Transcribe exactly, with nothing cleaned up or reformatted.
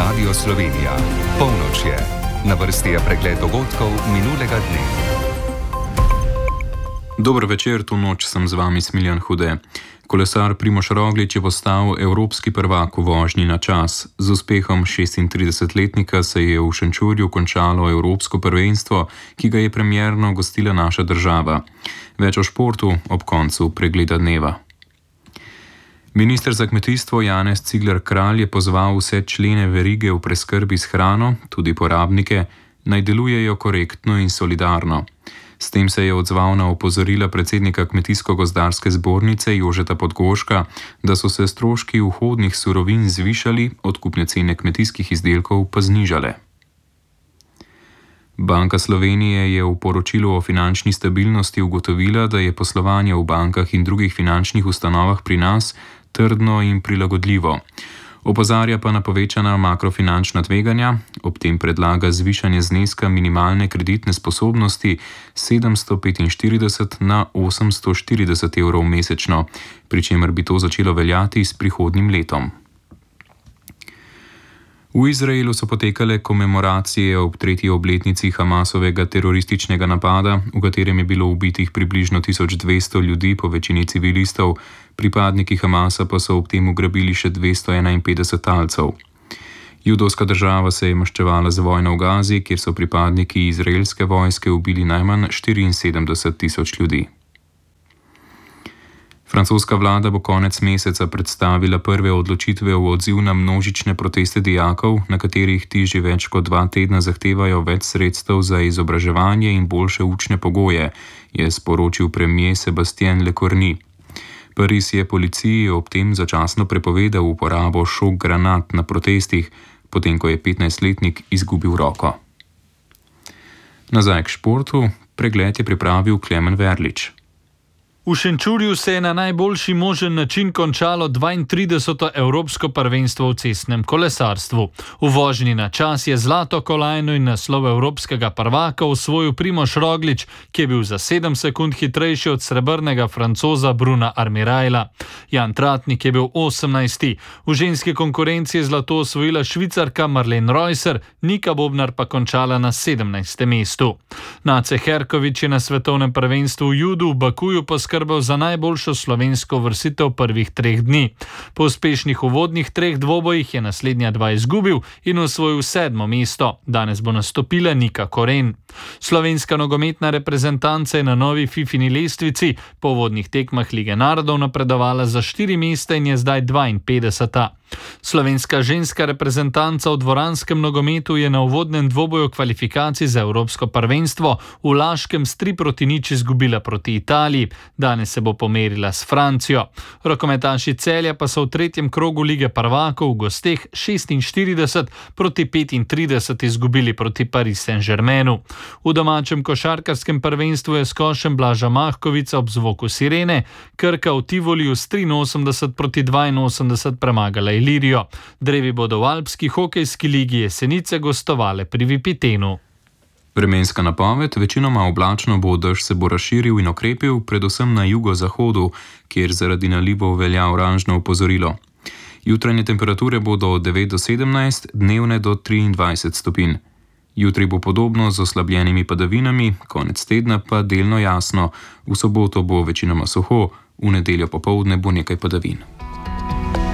Radio Slovenija. Polnoč je. Na vrsti je pregled dogodkov minulega dne. Dober večer, to noč sem z vami Smiljan Hude. Kolesar Primož Roglič je postal evropski prvak v vožnji na čas. Z uspehom šestintridesetletnika se je v Šenčurju končalo evropsko prvenstvo, ki ga je premierno gostila naša država. Več o športu ob koncu pregleda dneva. Minister za kmetijstvo Janez Cigler Kralj je pozval vse člene verige v preskrbi s hrano, tudi porabnike, naj delujejo korektno in solidarno. S tem se je odzval na opozorila predsednika Kmetijsko-gozdarske zbornice Jožeta Podgorška, da so se stroški vhodnih surovin zvišali, odkupne cene kmetijskih izdelkov pa znižale. Banka Slovenije je v poročilu o finančni stabilnosti ugotovila, da je poslovanje v bankah in drugih finančnih ustanovah pri nas trdno in prilagodljivo. Opozarja pa na povečana makrofinančna tveganja, ob tem predlaga zvišanje zneska minimalne kreditne sposobnosti sedemsto petinštirideset na osemsto štirideset evrov mesečno, pri čemer bi to začelo veljati s prihodnjim letom. V Izraelu so potekale komemoracije ob tretji obletnici Hamasovega terorističnega napada, v katerem je bilo ubitih približno tisoč dvesto ljudi, po večini civilistov, pripadniki Hamasa pa so ob tem ugrabili še dvesto enainpetdeset talcev. Judovska država se je maščevala z vojno v Gazi, kjer so pripadniki izraelske vojske ubili najmanj štiriinsedemdeset tisoč ljudi. Francoska vlada bo konec meseca predstavila prve odločitve v odziv na množične proteste dijakov, na katerih ti že več kot dva tedna zahtevajo več sredstev za izobraževanje in boljše učne pogoje, je sporočil premier Sébastien Lecornu. Pariz je policiji ob tem začasno prepovedal uporabo šok granat na protestih, potem ko je petnajstletnik izgubil roko. Nazaj k športu, pregled je pripravil Klemen Verlič. V Šenčurju se je na najboljši možen način končalo dvaintrideseto evropsko prvenstvo v cestnem kolesarstvu. V vožnji na čas je zlato kolajno in naslov evropskega prvaka osvojil Primož Roglič, ki je bil za sedem sekund hitrejši od srebrnega Francoza Bruna Armiraila. Jan Tratnik je bil osemnajsti. V ženski konkurenci je zlato osvojila Švicarka Marlene Reusser, Nika Bobnar pa končala na sedemnajstem mestu. Nace Herković je na svetovnem prvenstvu v judu v Bakuju poskrbel za najboljšo slovensko vrstitev prvih treh dni. Po uspešnih uvodnih treh dvobojih je naslednja dva izgubil in osvojil sedmo mesto. Danes bo nastopila Nika Koren. Slovenska nogometna reprezentanca je na novi Fifini lestvici po uvodnih tekmah Lige narodov napredovala za štiri mesta in je zdaj dvainpetdeseta. Slovenska ženska reprezentanca v dvoranskem nogometu je na uvodnem dvoboju kvalifikacij za evropsko prvenstvo v Laškem s tri proti nič izgubila proti Italiji. Danes se bo pomerila s Francijo. Rokometaši Celja pa so v tretjem krogu Lige prvakov v gosteh šestinštirideset proti petintrideset izgubili proti Paris Saint-Germainu. V domačem košarkarskem prvenstvu je s košem Blaža Mahkovica ob zvoku sirene Krka v Tivoliju s triinosemdeset proti dvainosemdeset premagala Ilirijo. Drevi bodo v alpski hokejski ligi Jesenice gostovale pri Vipitenu. Vremenska napoved, večinoma oblačno bo, dež se bo razširil in okrepil, predvsem na jugozahodu, kjer zaradi nalivov velja oranžno opozorilo. Jutranje temperature bodo od devet do sedemnajst, dnevne do triindvajset stopinj. Jutri bo podobno z oslabljenimi padavinami, konec tedna pa delno jasno, v soboto bo večinoma suho, v nedeljo popoldne bo nekaj padavin.